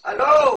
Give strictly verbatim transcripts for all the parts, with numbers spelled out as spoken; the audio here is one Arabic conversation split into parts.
الو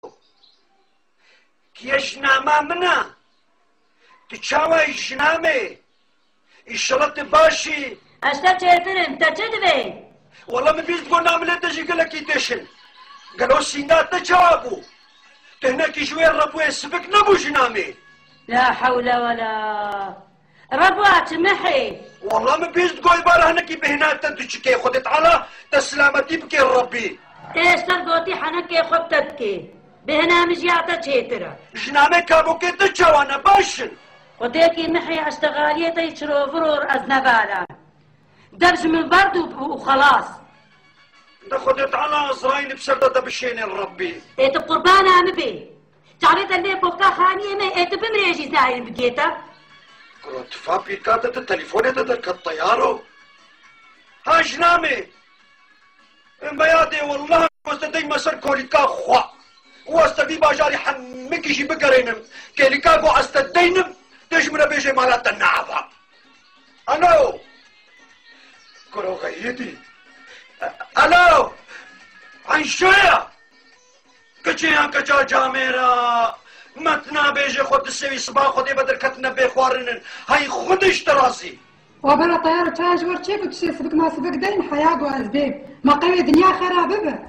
كي جناما منا تشاوي جنامي الشرط باشي اشتا تشيترم تجدبي والله من بيز تقول نعمل تجي قال لك يدشن قالوا سينات تجابو تهناك شويه الربو يسبك نبو جنامي لا حول ولا ربوات محي والله من بيز تقول بارا هناك بهنات تدشكي خدت على تسلامتي بكي ربي ايش تلقوتي حنكي خد تبكي بهنا مجياتا تشيترا جنامي كابو كي تجاوانا باشن وديكي محي اشتغالية يشرو فرور أزنبالا دبج من برد وخلاص دخلت على أزراين بسردة بشين الربي ايت بقربانا مبي تعريت اللي بوكتا خانية ما ايت بمريجي زاين بقيتا قلت فابي كاتت التليفون تدرك الطيارو ها جنامي بيادي والله واستدي مسر كوليكا خوا واستدي باجاري حمكي جي بقرينم كوليكا قو استدينم تجمنا بيجي مالات النعبة الو كرو غيدي الو عن شوية كچيان كچا جاميرا متنا بيجي خود السوي صباح خودي بدر كتنا بيخوارنن هاي خودش تراسي وبلا طيارة تاج ورتشيك وتشي سبك ما سبك دين حياة وأزبيب ما قوي دنيا خرابة به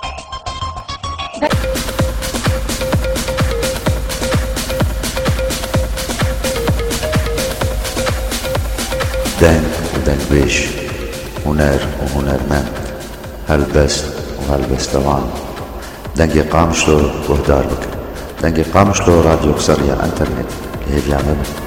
دنگ ودنگویش هنر وهنرمند هلبست وهلبستوان دنگی قامشلو بهدار بك دنگی قامشلو راديو كسرية انترنت اللي هي بيعمل